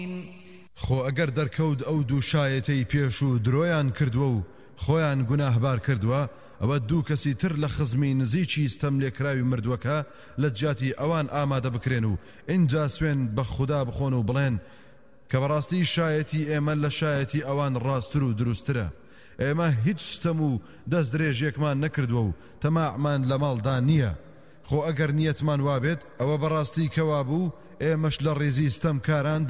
خۆ ئەگەر دەرکەوت ئەو دوو شایەتەی پێش و درۆیان کردووە و خۆیان گوناهبار کردووە ئەوە دوو کەسی تر لە خزمی نزیکی ستەم لێکراوی مردووەکە لە جیاتی ئەوان ئامادە بکرێن و ئینجا سوێن بە خوددا بخۆن و بڵێن کە بەڕاستی شایەتی ئێمە لە شایەتی ئەوان ڕاستتر و دروسترە. ئێمە هیچ شتەم و دەست درێژێکمان نەکردووە و تەماعمان لە ماڵدا نییە. خۆ ئەگەر نیەتمان وابێت ئەوە بەڕاستی کەوا بوو ئێمەش لە ڕێزی ستەمکاران